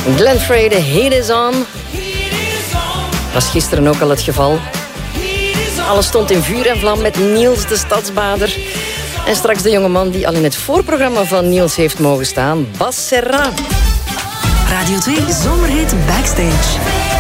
Glenn Frey, de Heat is on. Was gisteren ook al het geval. Alles stond in vuur en vlam met Niels de Stadsbader. En straks de jongeman die al in het voorprogramma van Niels heeft mogen staan, Bas Serra. Radio 2 Zomerhit Backstage.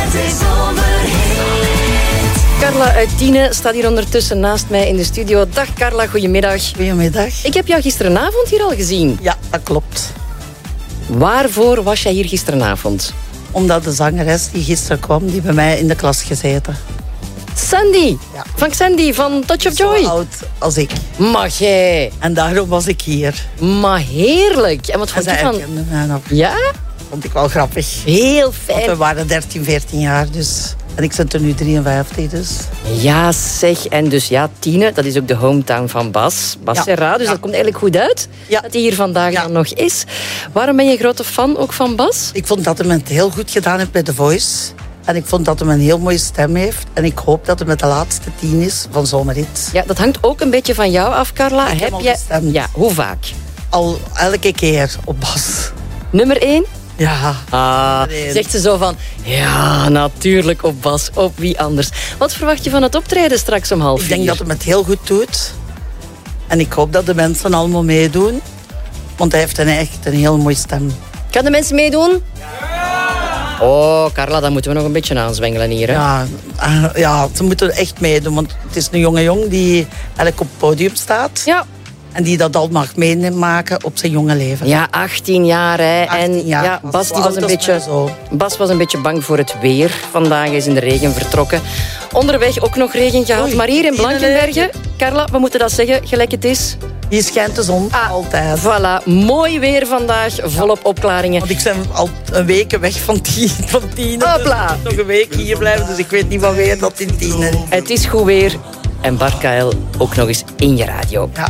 Carla uit Tiene staat hier ondertussen naast mij in de studio. Dag Carla, goedemiddag. Goedemiddag. Ik heb jou gisterenavond hier al gezien. Ja, dat klopt. Waarvoor was jij hier gisterenavond? Omdat de zangeres die gisteren kwam, die bij mij in de klas gezeten. Sandy. Ja. Van Sandy van Touch of Joy. Zo oud als ik. Mag jij. En daarom was ik hier. Maar heerlijk. En wat En vond zij je van... herkende mij nog. Ja? Vond ik wel grappig. Heel Want fijn. we waren 13, 14 jaar dus. En ik zit er nu 53 dus. Ja, zeg. En dus ja, Tiene, dat is ook de hometown van Bas. Bas Ja. Serra, dus Ja. dat komt eigenlijk goed uit. Ja. Dat hij hier vandaag Ja. dan nog is. Waarom ben je grote fan ook van Bas? Ik vond dat hij het heel goed gedaan heeft bij The Voice. En ik vond dat hij een heel mooie stem heeft. En ik hoop dat hij met de laatste 10 is van Zomerhit. Ja, dat hangt ook een beetje van jou af, Carla. Ik heb al jij... gestemd. Ja, hoe vaak? Al elke keer op Bas. Nummer 1? Ja. Zegt ze zo van... Ja, natuurlijk op Bas. Op wie anders? Wat verwacht je van het optreden straks om 3:30? Ik denk dat hij het heel goed doet. En ik hoop dat de mensen allemaal meedoen. Want hij heeft echt een heel mooie stem. Kan de mensen meedoen? Oh, Carla, dan moeten we nog een beetje aanzwengelen hier. Hè? Ja, ze moeten echt meedoen. Want het is een jonge jong die eigenlijk op het podium staat. Ja. En die dat al mag meemaken op zijn jonge leven. Ja, 18 jaar. Hè. 18 jaar. Ja, Dat Bas, is die wel was een oud als beetje, mij zo. Bas was een beetje bang voor het weer. Vandaag is in de regen vertrokken. Onderweg ook nog regen gehad. Oei, Maar hier in iedereen. Blankenbergen, Carla, we moeten dat zeggen, gelijk het is. Hier schijnt de zon altijd. Voilà, mooi weer vandaag, volop opklaringen. Want ik ben al een week weg van tien. Hopla. Nog een week hier blijven, dus ik weet niet van weer dat in 10 is. Het is goed weer. En Bart Kael ook nog eens in je radio. Ja.